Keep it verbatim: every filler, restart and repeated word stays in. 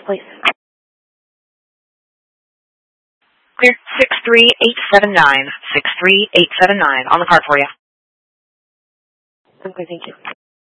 please. Clear. six three eight seven nine. six three eight seven nine. On the card for you. Okay, thank you.